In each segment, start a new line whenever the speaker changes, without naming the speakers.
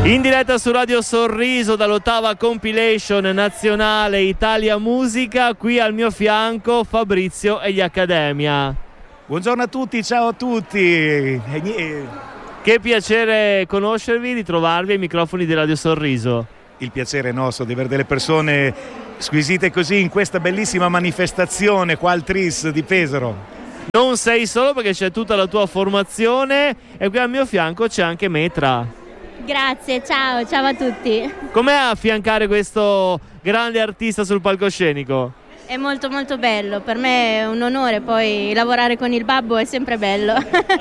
In diretta su Radio Sorriso dall'8ª compilation nazionale Italia Musica, qui al mio fianco Fabrizio e gli Accademia.
Buongiorno a tutti, ciao a tutti.
Che piacere conoscervi, di trovarvi ai microfoni di Radio Sorriso.
Il piacere è nostro di avere delle persone squisite così in questa bellissima manifestazione qua al Tris di Pesaro.
Non sei solo, perché c'è tutta la tua formazione e qui al mio fianco c'è anche Metra.
Grazie, ciao a tutti.
Com'è affiancare questo grande artista sul palcoscenico?
È molto molto bello, per me è un onore, poi lavorare con il babbo è sempre bello.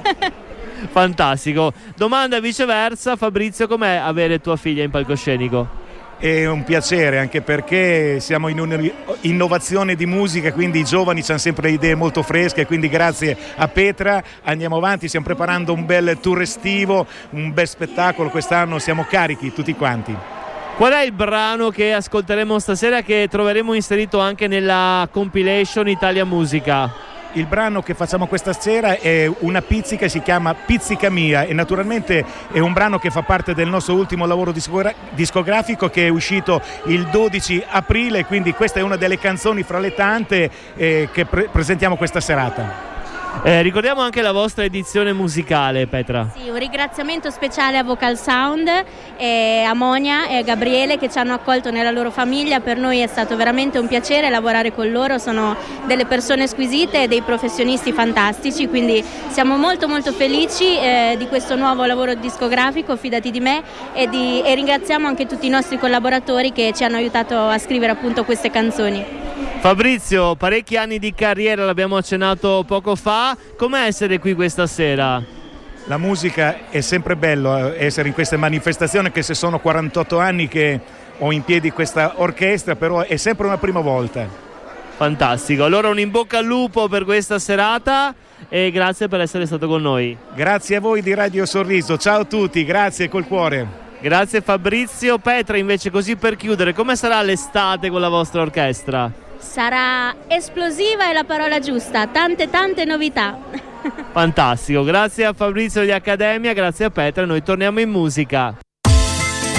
Fantastico. Domanda viceversa, Fabrizio, com'è avere tua figlia in palcoscenico?
È un piacere, anche perché siamo in un'innovazione di musica, quindi i giovani hanno sempre idee molto fresche, quindi grazie a Petra andiamo avanti, stiamo preparando un bel tour estivo, un bel spettacolo, quest'anno siamo carichi tutti quanti.
Qual è il brano che ascolteremo stasera, che troveremo inserito anche nella compilation Italia Musica?
Il brano che facciamo questa sera è una pizzica, si chiama Pizzica Mia, e naturalmente è un brano che fa parte del nostro ultimo lavoro discografico, che è uscito il 12 aprile, quindi questa è una delle canzoni fra le tante che presentiamo questa serata.
Ricordiamo anche la vostra edizione musicale, Petra.
Sì, un ringraziamento speciale a Vocal Sound, a Monia e a Gabriele, che ci hanno accolto nella loro famiglia. Per noi è stato veramente un piacere lavorare con loro, sono delle persone squisite e dei professionisti fantastici, quindi siamo molto molto felici di questo nuovo lavoro discografico, fidati di me, e ringraziamo anche tutti i nostri collaboratori che ci hanno aiutato a scrivere appunto queste canzoni.
Fabrizio, parecchi anni di carriera, l'abbiamo accennato poco fa, com'è essere qui questa sera?
La musica è sempre bello, essere in queste manifestazioni, che se sono 48 anni che ho in piedi questa orchestra, però è sempre una prima volta.
Fantastico, allora un in bocca al lupo per questa serata e grazie per essere stato con noi.
Grazie a voi di Radio Sorriso, ciao a tutti, grazie col cuore.
Grazie Fabrizio. Petra, invece, così per chiudere, come sarà l'estate con la vostra orchestra?
Sarà esplosiva, è la parola giusta, tante novità.
Fantastico, grazie a Fabrizio di Accademia, grazie a Petra, noi torniamo in musica.